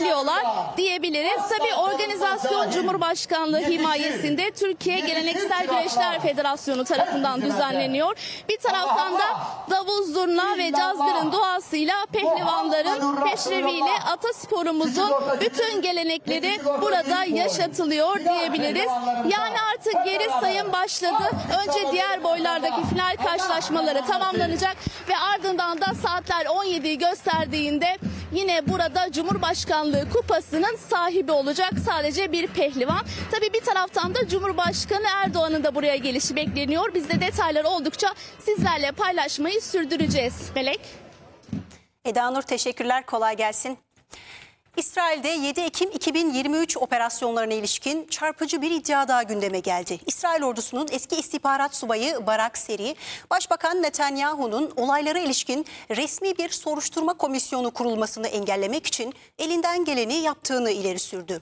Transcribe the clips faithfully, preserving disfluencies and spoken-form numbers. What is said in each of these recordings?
yapıyorlar diyebiliriz. Tabii organizasyon Cumhurbaşkanlığı himayesinde Türkiye Geleneksel Güreşler Federasyonu tarafından düzenleniyor. Bir taraftan da davul zurna ve cazgırın doğasıyla pehlivanların peşreviyle atasporumuzun bütün gelenekleri burada yaşatılıyor diyebiliriz. Yani artık geri sayım başladı. Önce diğer boylardaki final karşılaşmaları tamamlanacak ve ardından da saatler on yediyi gösterdiğinde yine burada Cumhurbaşkanlığı kupasının sahibi olacak sadece bir pehlivan. Tabii bir taraftan da Cumhurbaşkanı Erdoğan'ın da buraya gelişi bekleniyor. Biz de detayları oldukça sizlerle paylaşmayı sürdüreceğiz. Melek. Eda Nur teşekkürler, kolay gelsin. İsrail'de yedi Ekim iki bin yirmi üç operasyonlarına ilişkin çarpıcı bir iddia daha gündeme geldi. İsrail ordusunun eski istihbarat subayı Barak Seri, Başbakan Netanyahu'nun olaylara ilişkin resmi bir soruşturma komisyonu kurulmasını engellemek için elinden geleni yaptığını ileri sürdü.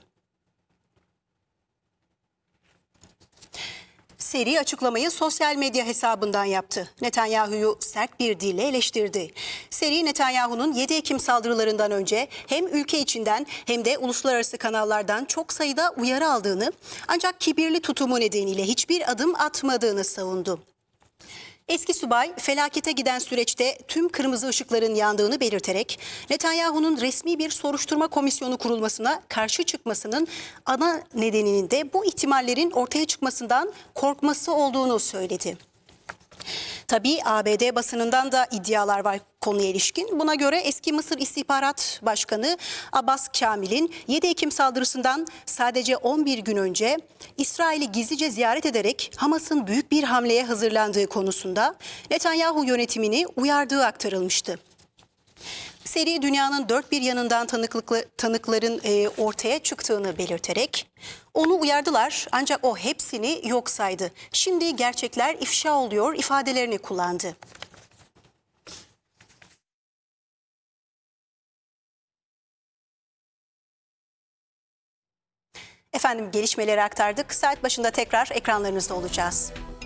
Seri açıklamayı sosyal medya hesabından yaptı. Netanyahu'yu sert bir dille eleştirdi. Seri, Netanyahu'nun yedi Ekim saldırılarından önce hem ülke içinden hem de uluslararası kanallardan çok sayıda uyarı aldığını, ancak kibirli tutumu nedeniyle hiçbir adım atmadığını savundu. Eski subay felakete giden süreçte tüm kırmızı ışıkların yandığını belirterek Netanyahu'nun resmi bir soruşturma komisyonu kurulmasına karşı çıkmasının ana nedeninin de bu ihtimallerin ortaya çıkmasından korkması olduğunu söyledi. Tabii A B D basınından da iddialar var konuya ilişkin. Buna göre eski Mısır İstihbarat Başkanı Abbas Kamil'in yedi Ekim saldırısından sadece on bir gün önce İsrail'i gizlice ziyaret ederek Hamas'ın büyük bir hamleye hazırlandığı konusunda Netanyahu yönetimini uyardığı aktarılmıştı. Seri, dünyanın dört bir yanından tanıklıklı, tanıkların e, ortaya çıktığını belirterek onu uyardılar ancak o hepsini yok saydı. Şimdi gerçekler ifşa oluyor ifadelerini kullandı. Efendim, gelişmeleri aktardık. Saat başında tekrar ekranlarınızda olacağız.